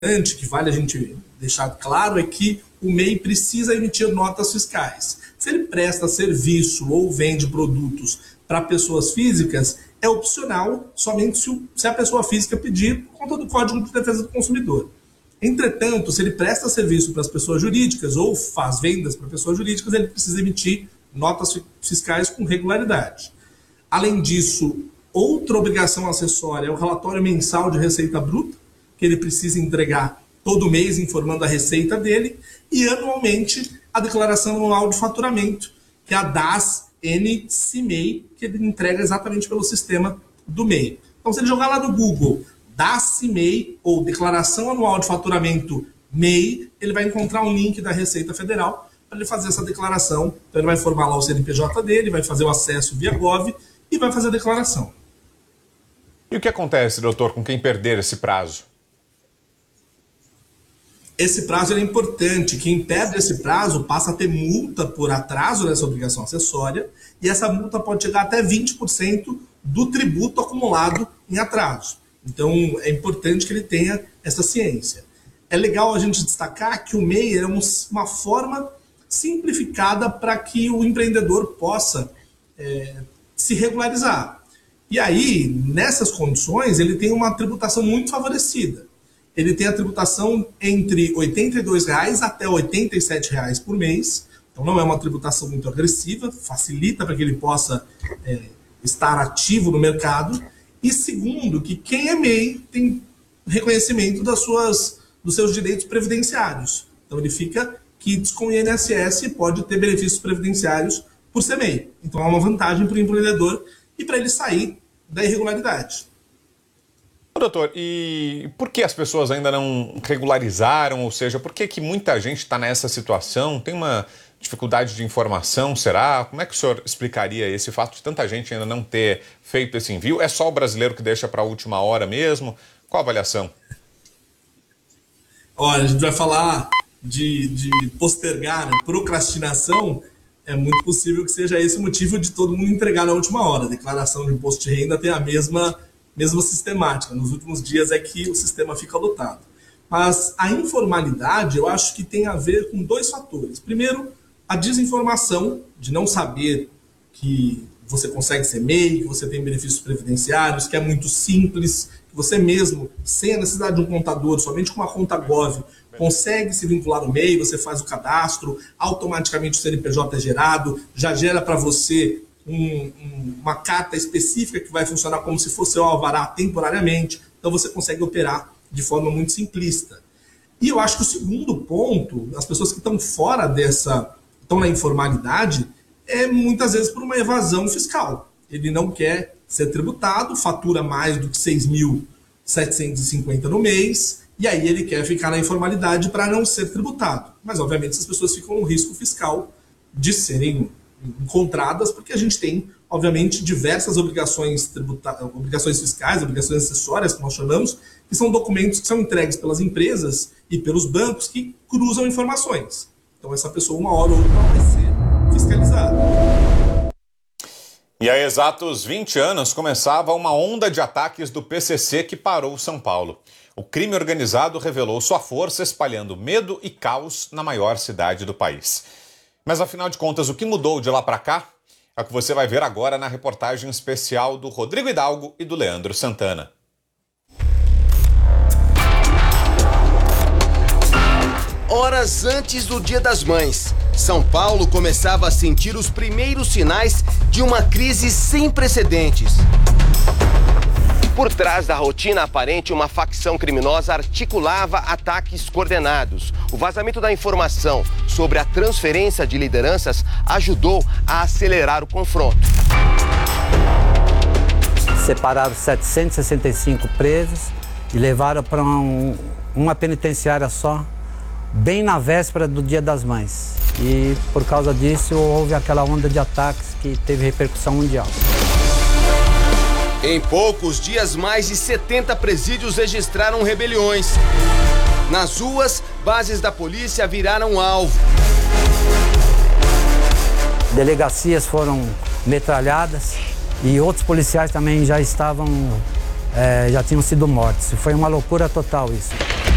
que vale a gente deixar claro é que o MEI precisa emitir notas fiscais. Se ele presta serviço ou vende produtos para pessoas físicas, é opcional somente se a pessoa física pedir por conta do Código de Defesa do Consumidor. Entretanto, se ele presta serviço para as pessoas jurídicas ou faz vendas para pessoas jurídicas, ele precisa emitir notas fiscais com regularidade. Além disso, outra obrigação acessória é o relatório mensal de receita bruta, que ele precisa entregar todo mês informando a receita dele, e anualmente a declaração anual de faturamento, que é a DAS-N-CIMEI, que ele entrega exatamente pelo sistema do MEI. Então, se ele jogar lá no Google DAS-CIMEI ou Declaração Anual de Faturamento MEI, ele vai encontrar um link da Receita Federal para ele fazer essa declaração. Então, ele vai informar lá o CNPJ dele, vai fazer o acesso via Gov e vai fazer a declaração. E o que acontece, doutor, com quem perder esse prazo? Esse prazo é importante. Quem perde esse prazo passa a ter multa por atraso nessa obrigação acessória, e essa multa pode chegar até 20% do tributo acumulado em atraso. Então, é importante que ele tenha essa ciência. É legal a gente destacar que o MEI é uma forma simplificada para que o empreendedor possa se regularizar. E aí, nessas condições, ele tem uma tributação muito favorecida. Ele tem a tributação entre R$ 82,00 até R$ 87,00 por mês. Então não é uma tributação muito agressiva, facilita para que ele possa estar ativo no mercado. E segundo, que quem é MEI tem reconhecimento dos seus direitos previdenciários. Então ele fica quites com o INSS e pode ter benefícios previdenciários por ser MEI. Então é uma vantagem para o empreendedor e para ele sair da irregularidade. Doutor, e por que as pessoas ainda não regularizaram? Ou seja, por que muita gente está nessa situação? Tem uma dificuldade de informação, será? Como é que o senhor explicaria esse fato de tanta gente ainda não ter feito esse envio? É só o brasileiro que deixa para a última hora mesmo? Qual a avaliação? Olha, a gente vai falar de postergar, né? Procrastinação. É muito possível que seja esse o motivo de todo mundo entregar na última hora. A declaração de imposto de renda tem a mesma sistemática. Nos últimos dias é que o sistema fica lotado. Mas a informalidade, eu acho que tem a ver com dois fatores. Primeiro, a desinformação de não saber que você consegue ser MEI, que você tem benefícios previdenciários, que é muito simples, que você mesmo, sem a necessidade de um contador, somente com uma conta Gov, consegue se vincular no MEI, você faz o cadastro, automaticamente o CNPJ é gerado, já gera para você uma carta específica que vai funcionar como se fosse o alvará temporariamente. Então você consegue operar de forma muito simplista. E eu acho que o segundo ponto, as pessoas que estão fora estão na informalidade, é muitas vezes por uma evasão fiscal. Ele não quer ser tributado, fatura mais do que 6.750 no mês, e aí ele quer ficar na informalidade para não ser tributado. Mas obviamente essas pessoas ficam no risco fiscal de serem encontradas, porque a gente tem, obviamente, diversas obrigações fiscais, obrigações acessórias, que nós chamamos, que são documentos que são entregues pelas empresas e pelos bancos que cruzam informações. Então essa pessoa, uma hora ou outra, vai ser fiscalizada. E há exatos 20 anos começava uma onda de ataques do PCC que parou São Paulo. O crime organizado revelou sua força espalhando medo e caos na maior cidade do país. Mas, afinal de contas, o que mudou de lá para cá? É o que você vai ver agora na reportagem especial do Rodrigo Hidalgo e do Leandro Santana. Horas antes do Dia das Mães, São Paulo começava a sentir os primeiros sinais de uma crise sem precedentes. Por trás da rotina aparente, uma facção criminosa articulava ataques coordenados. O vazamento da informação sobre a transferência de lideranças ajudou a acelerar o confronto. Separaram 765 presos e levaram para uma penitenciária só, bem na véspera do Dia das Mães. E por causa disso houve aquela onda de ataques que teve repercussão mundial. Em poucos dias, mais de 70 presídios registraram rebeliões. Nas ruas, bases da polícia viraram alvo. Delegacias foram metralhadas e outros policiais também já tinham sido mortos. Foi uma loucura total isso.